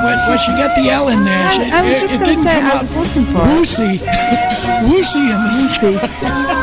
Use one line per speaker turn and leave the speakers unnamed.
Well, she got the L in there.
I was just going to say, I was listening for it.
Woosy in the sky.